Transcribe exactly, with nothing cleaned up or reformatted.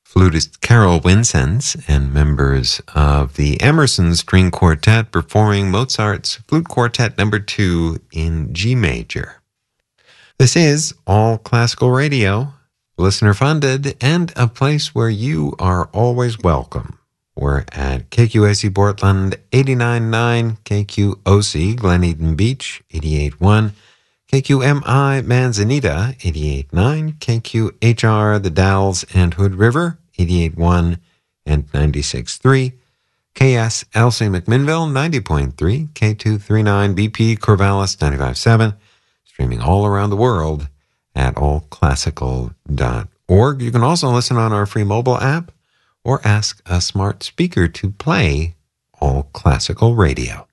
flutist Carol Winsens and members of the Emerson String Quartet performing Mozart's Flute Quartet number two in G major. This is All Classical Radio, listener-funded, and a place where you are always welcome. We're at K Q A C Portland, eighty-nine point nine, K Q O C Glen Eden Beach, eighty-eight point one, K Q M I Manzanita, eighty-eight point nine, K Q H R The Dalles and Hood River, eighty-eight point one and ninety-six point three, K S L C McMinnville, ninety point three, K two thirty-nine B P Corvallis, ninety-five point seven, streaming all around the world at all classical dot org. You can also listen on our free mobile app or ask a smart speaker to play All Classical Radio.